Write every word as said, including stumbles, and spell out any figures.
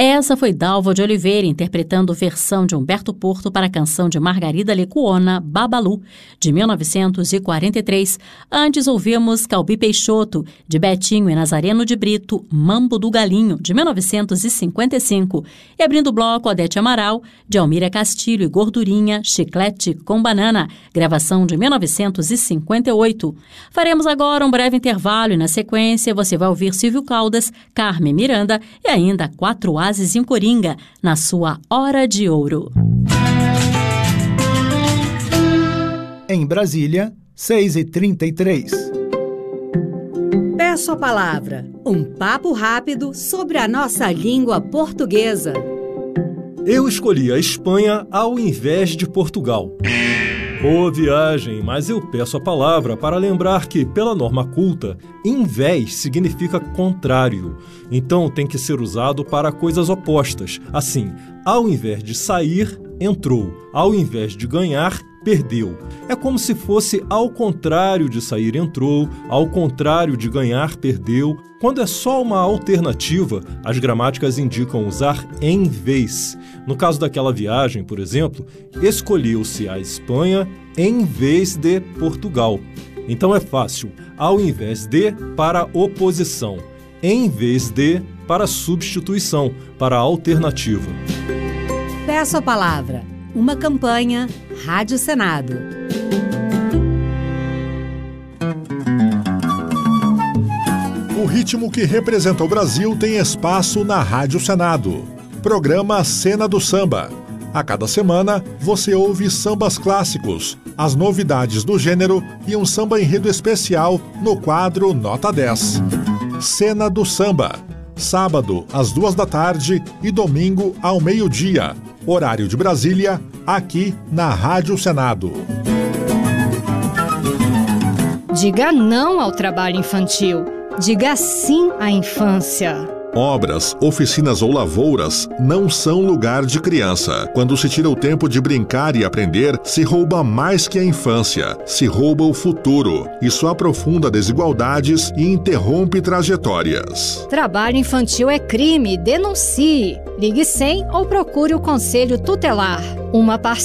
Essa foi Dalva de Oliveira interpretando versão de Humberto Porto para a canção de Margarida Lecuona, Babalu, de mil novecentos e quarenta e três. Antes ouvimos Calbi Peixoto, de Betinho e Nazareno de Brito, Mambo do Galinho, de mil novecentos e cinquenta e cinco. E abrindo o bloco, Odete Amaral, de Almira Castilho e Gordurinha, Chiclete com Banana, gravação de mil novecentos e cinquenta e oito. Faremos agora um breve intervalo e na sequência você vai ouvir Silvio Caldas, Carmen Miranda e ainda Quatro Oásis em Coringa, na sua Hora de Ouro. Em Brasília, seis e trinta e três. Peço a palavra, um papo rápido sobre a nossa língua portuguesa. Eu escolhi a Espanha ao invés de Portugal. Boa viagem, mas eu peço a palavra para lembrar que, pela norma culta, invés significa contrário. Então tem que ser usado para coisas opostas. Assim, ao invés de sair, entrou. Ao invés de ganhar, perdeu. É como se fosse ao contrário de sair, entrou, ao contrário de ganhar, perdeu. Quando é só uma alternativa, as gramáticas indicam usar em vez. No caso daquela viagem, por exemplo, escolheu-se a Espanha em vez de Portugal. Então é fácil, ao invés de para oposição, em vez de para substituição, para alternativa. Peço a palavra, uma campanha Rádio Senado. O ritmo que representa o Brasil tem espaço na Rádio Senado. Programa Cena do Samba. A cada semana, você ouve sambas clássicos, as novidades do gênero e um samba enredo especial no quadro Nota dez. Cena do Samba. Sábado, às duas da tarde e domingo, ao meio-dia. Horário de Brasília, aqui na Rádio Senado. Diga não ao trabalho infantil. Diga sim à infância. Obras, oficinas ou lavouras não são lugar de criança. Quando se tira o tempo de brincar e aprender, se rouba mais que a infância, se rouba o futuro. Isso aprofunda desigualdades e interrompe trajetórias. Trabalho infantil é crime, denuncie. Ligue cem ou procure o Conselho Tutelar. Uma parceria